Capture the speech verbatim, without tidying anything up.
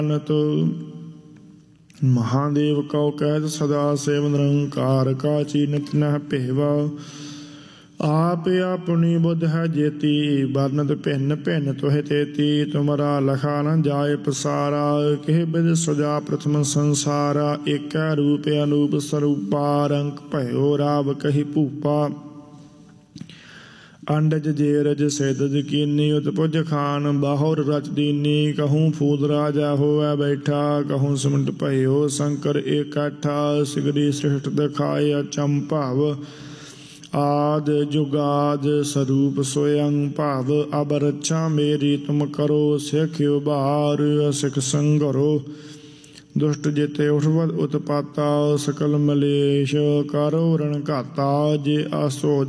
महादेव कौ कहत सदा सेव निरंकार का चीनत न पेवा आप अपनी बुद्ध है जेती बरनत भिन्न भिन्न तुहे तेती तुमरा लखा न जाय पसारा किह बिद सजा प्रथम संसारा एक रूप अनूप स्वरूपा रंक भयो राव कही भूपा अंडज जेरज सेदज कीनी उत्पुज खान बाहुर रच दीनी कहूँ फूद राजा होवै बैठा कहूँ सिमट भयो शंकर इकट्ठा सिगरी सृष्ट दिखाए अचंभाव आद जुगाद स्वरूप स्वयं भाव अब रक्षा मेरी तुम करो सिख उबार सिख संगरो दुष्ट जिते उठवत उत्पाता सकल मलेश करो रण घाता जे आसो